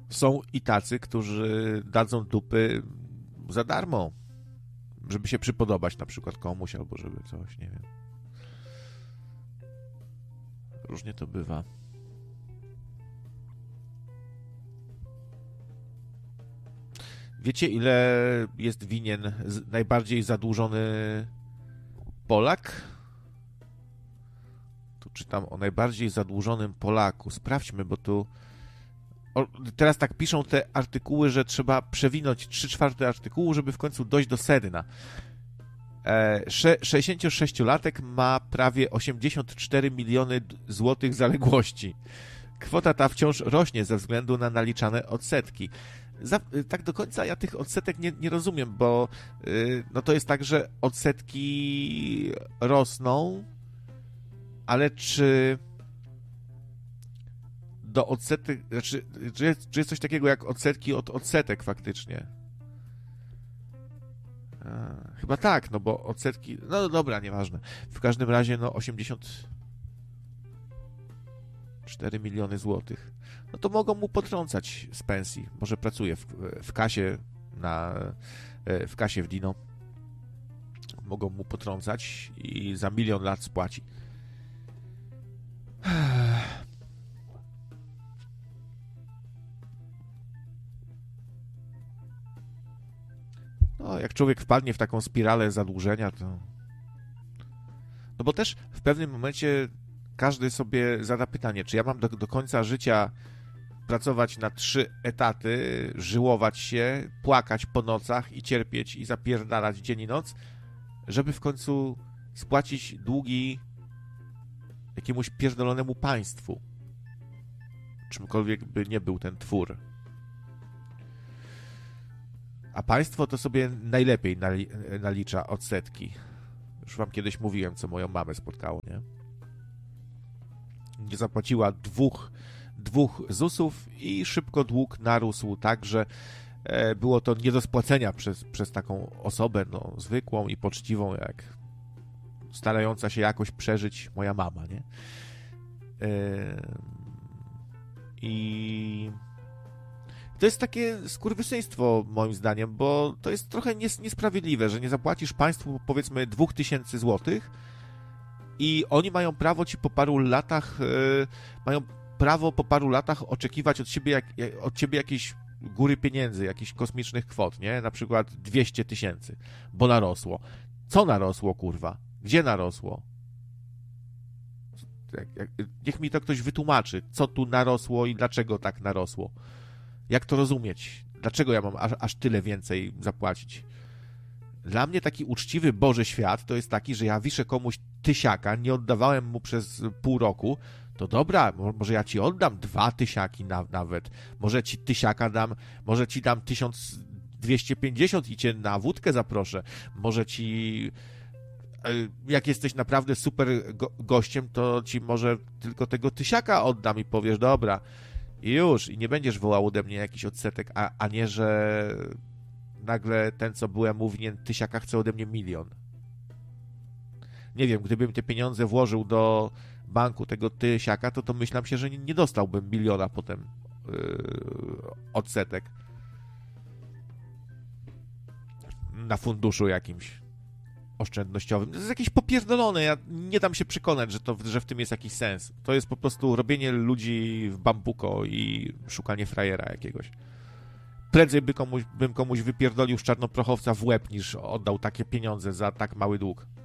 są i tacy, którzy dadzą dupy za darmo, żeby się przypodobać na przykład komuś, albo żeby coś, nie wiem. Różnie to bywa. Wiecie, ile jest winien najbardziej zadłużony Polak? Tu czytam o najbardziej zadłużonym Polaku. Sprawdźmy, bo tu... teraz tak piszą te artykuły, że trzeba przewinąć 3/4 artykułu, żeby w końcu dojść do sedna. 66-latek ma prawie 84 miliony złotych zaległości. Kwota ta wciąż rośnie ze względu na naliczane odsetki. Tak do końca ja tych odsetek nie rozumiem, bo no to jest tak, że odsetki rosną, ale czy do odsetek, znaczy, czy jest coś takiego jak odsetki od odsetek faktycznie? Chyba tak, no bo odsetki, no dobra, nieważne. W każdym razie, no 84 miliony złotych. No to mogą mu potrącać z pensji. Może pracuje w kasie w kasie w Dino. Mogą mu potrącać i za 1 000 000 lat spłaci. No, jak człowiek wpadnie w taką spiralę zadłużenia, to... No bo też w pewnym momencie każdy sobie zada pytanie, czy ja mam do końca życia pracować na 3 etaty, żyłować się, płakać po nocach i cierpieć i zapierdalać dzień i noc, żeby w końcu spłacić długi jakiemuś pierdolonemu państwu. Czymkolwiek by nie był ten twór. A państwo to sobie najlepiej nalicza odsetki. Już wam kiedyś mówiłem, co moją mamę spotkało, nie? Nie zapłaciła dwóch ZUS-ów i szybko dług narósł tak, że było to nie do spłacenia przez taką osobę, no, zwykłą i poczciwą, jak starająca się jakoś przeżyć moja mama, nie? I to jest takie skurwysyństwo, moim zdaniem, bo to jest trochę niesprawiedliwe, że nie zapłacisz państwu, powiedzmy, 2000 złotych i oni mają prawo ci po paru latach oczekiwać od ciebie jakiejś góry pieniędzy, jakichś kosmicznych kwot, nie? Na przykład 200 000, bo narosło. Co narosło, kurwa? Gdzie narosło? Niech mi to ktoś wytłumaczy, co tu narosło i dlaczego tak narosło. Jak to rozumieć? Dlaczego ja mam aż tyle więcej zapłacić? Dla mnie taki uczciwy Boży świat to jest taki, że ja wiszę komuś tysiaka, nie oddawałem mu przez pół roku, to dobra, może ja ci oddam 2 tysiaki nawet, może ci tysiaka dam, może ci dam 1250 i cię na wódkę zaproszę, może ci, jak jesteś naprawdę super gościem, to ci może tylko tego tysiaka oddam i powiesz, dobra, i już, i nie będziesz wołał ode mnie jakiś odsetek, a nie, że nagle ten, co byłem mu winien tysiaka, chce ode mnie 1 000 000. Nie wiem, gdybym te pieniądze włożył do banku tego tysiaka, to myślałem się, że nie dostałbym 1 000 000 potem odsetek na funduszu jakimś oszczędnościowym. To jest jakieś popierdolone, ja nie dam się przekonać, że w tym jest jakiś sens. To jest po prostu robienie ludzi w bambuko i szukanie frajera jakiegoś. Prędzej bym komuś wypierdolił z czarnoprochowca w łeb, niż oddał takie pieniądze za tak mały dług.